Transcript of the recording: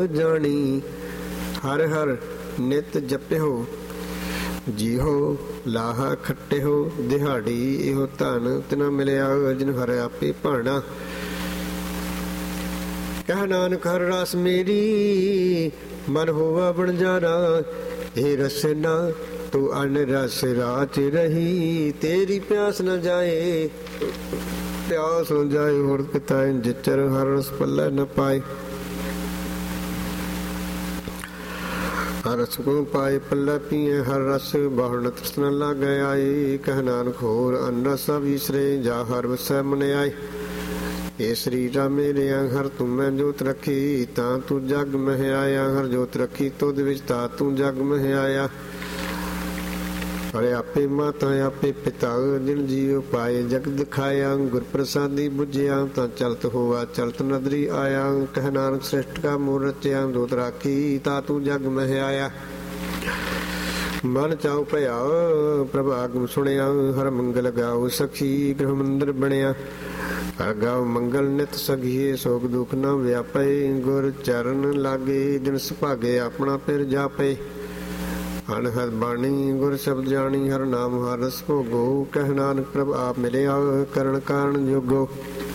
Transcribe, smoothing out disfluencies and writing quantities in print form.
ਜਾਣੀ ਹਰ ਹਰ ਨਿਤ ਜਪਿਓ ਜੀਹੋ ਲਾਹਾ ਖੱਟਿਓ ਦਿਹਾੜੀ ਇਹੋ ਧਨ ਤਿਨਾ ਮਿਲਿਆ ਜਿਨ ਹਰ ਆਪੇ ਭਾਣਾ ਕਹਿ ਨਾਨਕ ਹਰ ਰਸ ਮੇਰੀ ਮਨ ਹੋਵਾ ਬਣਜਾਰਾ ਇਹ ਰਸਨਾ ਤੂੰ ਅਨ ਰਸ ਰਾਚ ਰਹੀ ਤੇਰੀ ਪਿਆਸ ਨ ਜਾਏ ਪਿਆਸ ਨ ਜਾਏ ਹੋਰ ਕਿਤਾ ਜਿਚਰ ਹਰ ਰਸ ਪੱਲੇ ਨ ਪਾਏ ਹਰ ਰਸ ਕੋ ਪਾਏ ਪੱਲਾ ਪੀਏ ਹਰ ਰਸ ਬਾਹਣ ਤ੍ਰਿਸ਼ਨਾ ਲਾਗੈ ਆਏ ਕਹਿ ਨਾਨਕ ਹੋਰ ਅਨ ਰਸ ਵਿਸਰੇ ਜਾ ਹਰ ਵਸੈ ਮਨ ਆਏ ਇਹ ਸਰੀਰਾ ਮੇਰਿਆ ਹਰ ਤੂੰ ਮੈਂ ਜੋਤ ਰੱਖੀ ਤਾਂ ਤੂੰ ਜਗ ਮਹਿ ਆਇਆ ਹਰ ਜੋਤ ਰੱਖੀ ਤੁਧ ਵਿੱਚ ਤਾਂ ਤੂੰ ਜਗ ਮਹਿ ਆਇਆ ਹਰੇ ਆਪੇ ਮਾਤਾ ਆਪੇ ਪਿਤਾ ਜਿਨ ਜੀਉ ਪਾਏ ਜਗ ਦਿਖਾਇਆ ਗੁਰ ਪ੍ਰਸਾਦੀ ਬੁਝਿਆ ਤਾਂ ਚਲਤ ਹੋਆ ਚਲਤ ਨਦਰੀ ਆਇਆ ਕਹਿ ਨਾਨਕ ਸ੍ਰਿਸ਼ਟ ਕਾ ਮੂਲ ਰਚਿਆ ਜੋਤ ਰਾਖੀ ਤਾਂ ਤੂੰ ਜਗ ਮਹਿ ਆਇਆ ਮਨ ਚਾਉ ਭਇਆ ਪ੍ਰਭ ਆਗਮ ਸੁਣਿਆ ਹਰ ਮੰਗਲ ਗਾਉ ਸਖੀ ਗ੍ਰਹ ਮੰਦਰ ਬਣਿਆ ਹਰ ਗਾਉ ਮੰਗਲ ਨਿਤ ਸਗੀਏ ਸੋਗ ਦੁਖ ਨ ਵਿਆਪੇ ਗੁਰ ਚਰਨ ਲਾਗੇ ਦਿਨ ਸੁਭਾਗੇ ਆਪਣਾ ਫਿਰ ਜਾਪੇ ਹਨ ਹਰ ਬਾਣੀ ਗੁਰ ਸ਼ਬਦ ਜਾਣੀ ਹਰ ਨਾਮ ਹਰ ਰਸ ਭੋਗੋ ਕਹਿ ਨਾਨਕ ਪ੍ਰਭ ਆਪ ਮਿਲਿਆ ਕਰਨ ਕਾਰਨ ਜੋਗੋ